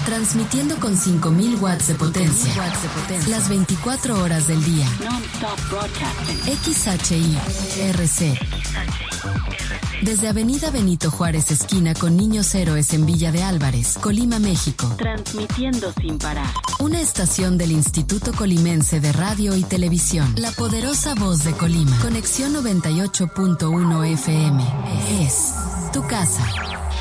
Transmitiendo con 5000 watts de potencia. Las 24 horas del día. XHI-RC. Desde Avenida Benito Juárez, esquina con Niños Héroes en Villa de Álvarez, Colima, México. Transmitiendo sin parar. Una estación del Instituto Colimense de Radio y Televisión. La poderosa voz de Colima. Conexión 98.1 FM. Es tu casa.